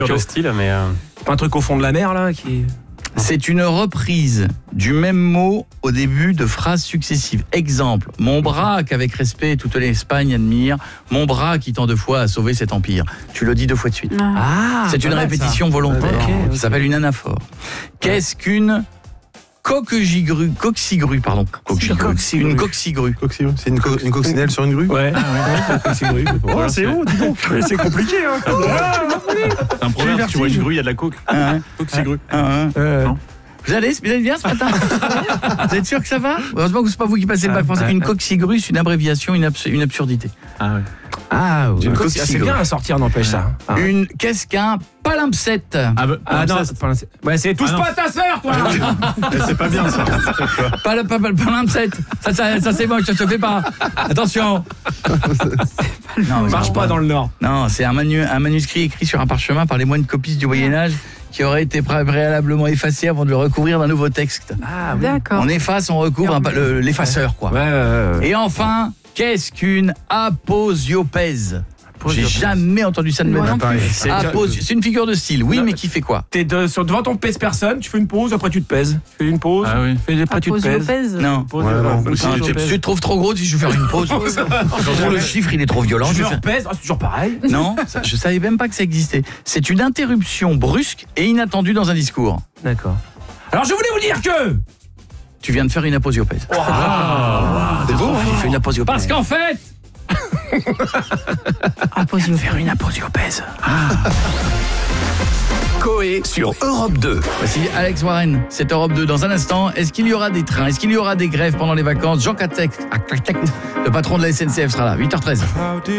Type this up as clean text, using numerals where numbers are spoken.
de style, mais Pas un truc au fond de la mer, là, qui... C'est une reprise du même mot au début de phrases successives. Exemple, mon bras qu'avec respect toute l'Espagne admire, mon bras qui tant de fois a sauvé cet empire. Tu le dis 2 fois de suite. Ah, C'est une répétition volontaire. Ok. Ça s'appelle une anaphore. Qu'est-ce qu'une coccigru, Une coccigru. C'est une coccinelle sur une grue. Ouais, Oh, c'est haut, dis donc. c'est compliqué, hein. c'est un proverbe, tu vois une grue, il y a de la coke. Coque-c'est-grue. Vous allez bien ce matin? Vous êtes sûr que ça va? Heureusement que c'est pas vous qui passez le bac français. Une coccigru, c'est une abréviation, une absurdité. Ah ouais. Ah, Une c'est coccigru. bien à sortir, n'empêche ça. Ah. Qu'est-ce qu'un palimpseste? Ah non, ouais, c'est touche pas à ta sœur, toi. C'est pas bien ça. Palimpseste. Ça c'est moche, ça se fait pas. Attention. Non, Marche pas dans le Nord. Non, c'est un manuscrit écrit sur un parchemin par les moines copistes du Moyen-Âge qui aurait été préalablement effacé avant de le recouvrir d'un nouveau texte. Ah, oui. D'accord. On efface, on recouvre l'effaceur, quoi. Ouais. Et enfin, qu'est-ce qu'une aposiopèse? J'ai jamais entendu ça de ma vie. C'est une figure de style, oui, mais qui fait quoi? T'es devant ton pèse-personne, tu fais une pause, après tu te pèses. Tu fais une pause, après tu te pèses. Non. Tu te trouves trop gros si je veux faire une pause. Le chiffre, il est trop violent. Je repèse, c'est toujours pareil. Non, je savais même pas que ça existait. C'est une interruption brusque et inattendue dans un discours. D'accord. Alors je voulais vous dire que... Tu viens de faire une aposiopèse. C'est beau, il fait une aposiopèse. Parce qu'en fait... Faire une aposiopèse. Coé sur Europe 2. Voici Alex Warren, c'est Europe 2. Dans un instant, est-ce qu'il y aura des trains? Est-ce qu'il y aura des grèves pendant les vacances? Jean Castex, le patron de la SNCF, sera là, 8h13.